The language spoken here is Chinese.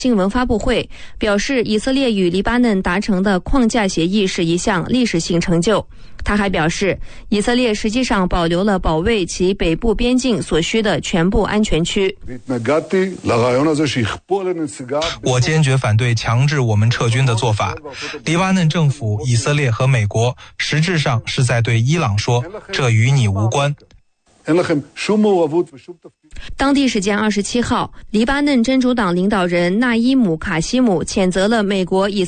新闻发布会，表示以色列与黎巴嫩达成的框架协议是一项历史性成就。他还表示，以色列实际上保留了保卫其北部边境所需的全部安全区。 我坚决反对强制我们撤军的做法。黎巴嫩政府、以色列和美国实质上是在对伊朗说，这与你无关。 当地时间27号，黎巴嫩真主党领导人纳伊姆·卡西姆谴责了美国以